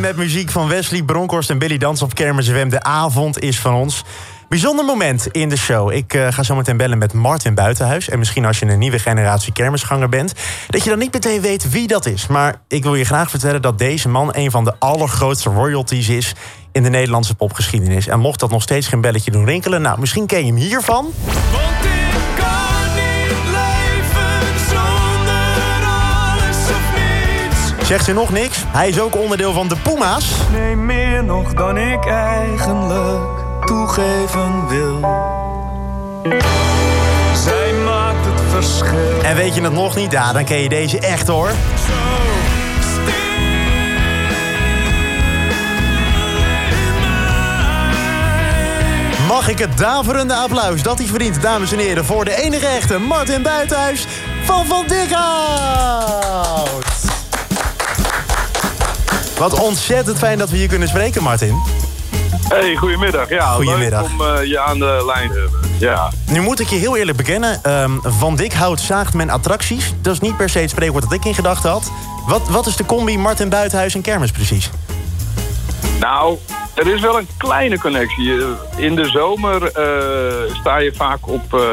met muziek van Wesley Bronkhorst en Billy Dans op Kermis FM. De avond is van ons. Bijzonder moment in de show. Ik ga zo meteen bellen met Martin Buitenhuis. En misschien als je een nieuwe generatie kermisganger bent, dat je dan niet meteen weet wie dat is. Maar ik wil je graag vertellen dat deze man een van de allergrootste royalties is in de Nederlandse popgeschiedenis. En mocht dat nog steeds geen belletje doen rinkelen, nou, misschien ken je hem hiervan. Want ik kan niet leven zonder alles of niets. Zegt u nog niks? Hij is ook onderdeel van de Puma's. Nee, meer nog dan ik eigenlijk toegeven wil. Zij maakt het verschil. En weet je het nog niet? Ja, dan ken je deze echt, hoor. Zo stil in mij. Mag ik het daverende applaus dat hij verdient, dames en heren, voor de enige echte Martin Buitenhuis van Dikhout. Wat ontzettend fijn dat we hier kunnen spreken, Martin. Hey, goedemiddag. Ja, Goedemiddag. leuk om je aan de lijn te hebben. Ja. Nu moet ik je heel eerlijk bekennen, Van Dikhout zaagt men attracties. Dat is niet per se het spreekwoord dat ik in gedachten had. Wat is de combi Martin Buitenhuis en kermis precies? Nou, er is wel een kleine connectie. In de zomer sta je vaak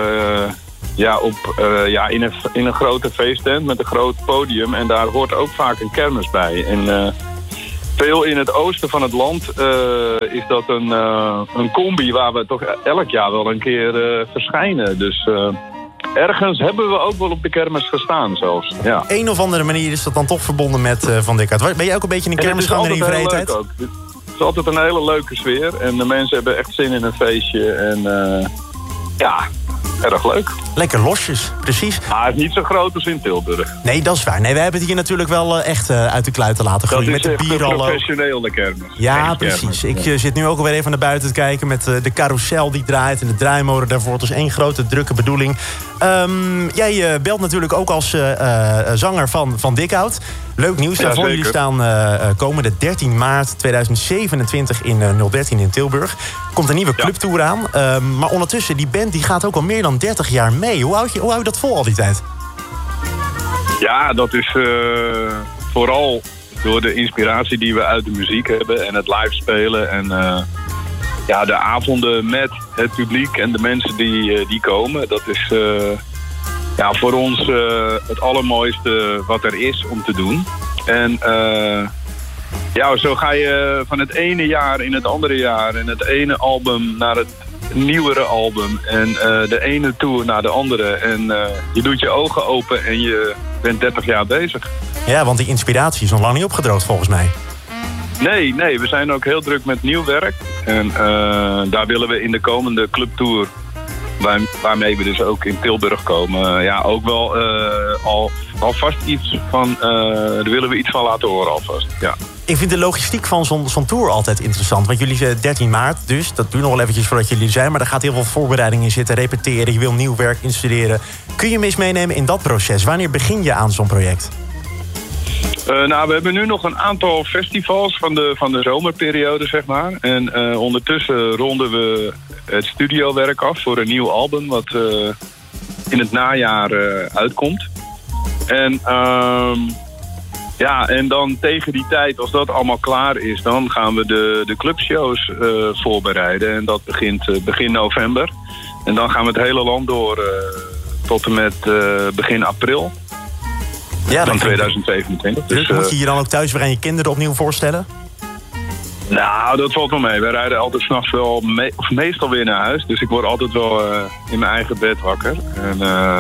in een grote feesttent met een groot podium. En daar hoort ook vaak een kermis bij. En veel in het oosten van het land is dat een combi waar we toch elk jaar wel een keer verschijnen. Dus ergens hebben we ook wel op de kermis gestaan zelfs. Ja. Een of andere manier is dat dan toch verbonden met Van Dikhout. Ben jij ook een beetje een kermisganger in je vrije tijd? Het is altijd een hele leuke sfeer. En de mensen hebben echt zin in een feestje. En erg leuk. Lekker losjes, precies. Maar het is niet zo groot als in Tilburg. Nee, dat is waar. Nee, we hebben het hier natuurlijk wel echt uit de kluiten laten groeien. Dat is met de echt een bierrallen. professionele kermis. Ja, precies. Ik zit nu ook alweer even naar buiten te kijken met de carousel die draait en de draaimolen daarvoor. Het is één grote drukke bedoeling. Jij belt natuurlijk ook als zanger van Dikhout. Leuk nieuws daarvoor. Ja, jullie staan komende 13 maart 2027 in 013 in Tilburg. Komt een nieuwe clubtour aan. Maar ondertussen, die band die gaat ook al meer dan 30 jaar mee. Hoe hou je dat vol al die tijd? Ja, dat is vooral door de inspiratie die we uit de muziek hebben en het live spelen. En de avonden met het publiek en de mensen die komen. Dat is voor ons het allermooiste wat er is om te doen. En zo ga je van het ene jaar in het andere jaar en het ene album naar het nieuwere album en de ene tour naar de andere. En je doet je ogen open en je bent 30 jaar bezig. Ja, want die inspiratie is nog lang niet opgedroogd volgens mij. Nee, we zijn ook heel druk met nieuw werk. En daar willen we in de komende clubtour, waarmee we dus ook in Tilburg komen, ook wel alvast iets van, daar willen we iets van laten horen alvast. Ja. Ik vind de logistiek van zo'n tour altijd interessant. Want jullie zijn 13 maart, dus dat duurt nog wel eventjes voordat jullie zijn. Maar er gaat heel veel voorbereiding in zitten, repeteren. Je wil nieuw werk instuderen. Kun je me eens meenemen in dat proces? Wanneer begin je aan zo'n project? We hebben nu nog een aantal festivals van de zomerperiode, zeg maar. En ondertussen ronden we het studiowerk af voor een nieuw album wat in het najaar uitkomt. En en dan tegen die tijd, als dat allemaal klaar is, dan gaan we de clubshows voorbereiden. En dat begint begin november. En dan gaan we het hele land door tot en met begin april. Ja, van 2027. Dus moet je je dan ook thuis weer aan je kinderen opnieuw voorstellen? Nou, dat valt wel mee. Wij rijden altijd 's nachts wel meestal weer naar huis. Dus ik word altijd wel in mijn eigen bed wakker. En,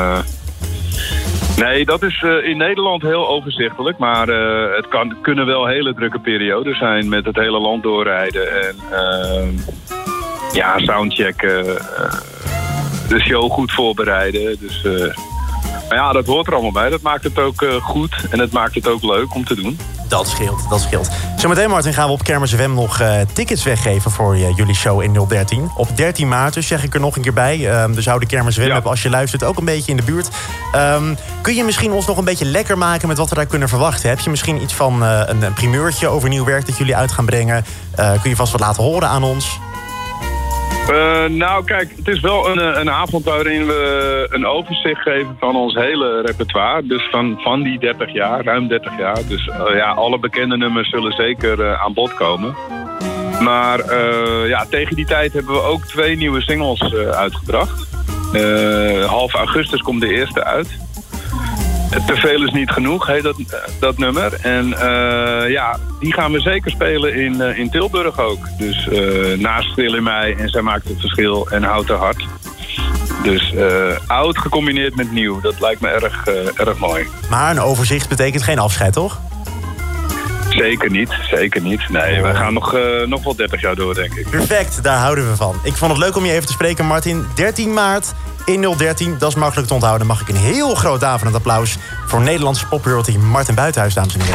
nee, dat is in Nederland heel overzichtelijk. Maar het kunnen wel hele drukke perioden zijn met het hele land doorrijden. En soundchecken. De show goed voorbereiden. Dus maar dat hoort er allemaal bij. Dat maakt het ook goed. En het maakt het ook leuk om te doen. Dat scheelt. Zometeen, Martin, gaan we op Kermis FM nog tickets weggeven voor jullie show in 013. Op 13 maart, dus zeg ik er nog een keer bij. Dus hou de Kermis FM hebben als je luistert ook een beetje in de buurt. Kun je misschien ons nog een beetje lekker maken met wat we daar kunnen verwachten? Heb je misschien iets van een primeurtje over nieuw werk dat jullie uit gaan brengen? Kun je vast wat laten horen aan ons? Nou, kijk, het is wel een avond waarin we een overzicht geven van ons hele repertoire. Dus van die 30 jaar, ruim 30 jaar. Dus alle bekende nummers zullen zeker aan bod komen. Maar tegen die tijd hebben we ook 2 nieuwe singles uitgebracht. Half augustus komt de eerste uit. Te veel is niet genoeg, heet dat nummer. En die gaan we zeker spelen in Tilburg ook. Dus naast Stil in Mei en Zij maakt het verschil en Houd haar hart. Dus oud gecombineerd met nieuw, dat lijkt me erg mooi. Maar een overzicht betekent geen afscheid, toch? Zeker niet. Nee, we gaan nog wel 30 jaar door, denk ik. Perfect, daar houden we van. Ik vond het leuk om je even te spreken, Martin. 13 maart in 013, dat is makkelijk te onthouden. Mag ik een heel groot daverend applaus voor Nederlandse poproyalty Martin Buitenhuis, dames en heren.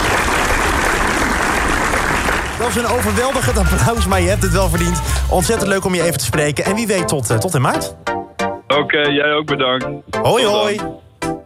Dat is een overweldigend applaus, maar je hebt het wel verdiend. Ontzettend leuk om je even te spreken. En wie weet tot in maart. Oké, jij ook bedankt. Hoi, hoi.